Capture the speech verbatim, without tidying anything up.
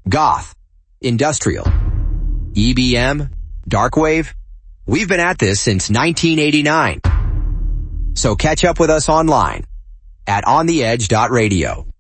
goth, industrial, E B M, darkwave. We've been at this since nineteen eighty-nine. So catch up with us online at on the edge dot radio.